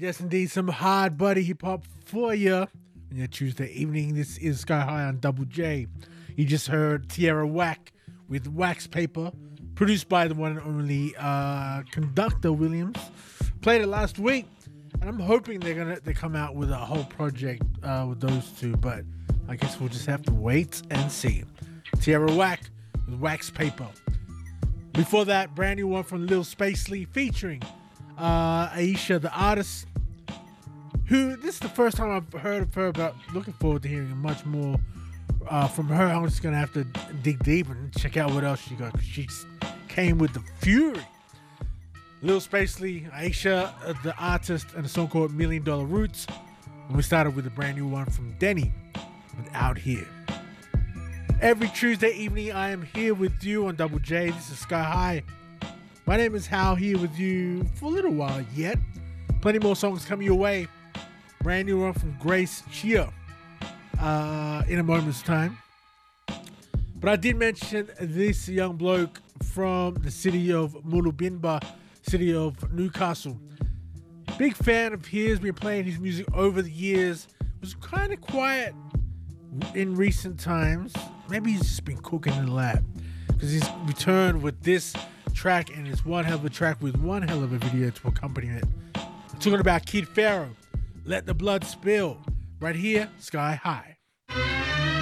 Yes, indeed, some hard buddy hip hop for you on your Tuesday evening. This is Sky High on Double J. You just heard Tierra Whack with Wax Paper, produced by the one and only Conductor Williams. Played it last week, and I'm hoping they come out with a whole project with those two, but I guess we'll just have to wait and see. Tierra Whack with Wax Paper. Before that, brand new one from Lil Spacely featuring Aisha, the artist, who this is the first time I've heard of her, but looking forward to hearing much more from her. I'm just gonna have to dig deep and check out what else she got. She came with the fury. Lil Spacely, Aisha, the artist, and a song called $1 Million Roots. And we started with a brand new one from Denny with Out Here. Every Tuesday evening, I am here with you on Double J. This is Sky High. My name is Hal, here with you for a little while yet. Plenty more songs coming your way. Brand new one from Grace Chia in a moment's time. But I did mention this young bloke from the city of Mulubinba, city of Newcastle. Big fan of his, been playing his music over the years. Was kind of quiet in recent times. Maybe he's just been cooking in the lab, because he's returned with this track, and it's one hell of a track with one hell of a video to accompany it. I'm talking about Kid Pharaoh, Let the Blood Spill, right here, Sky High.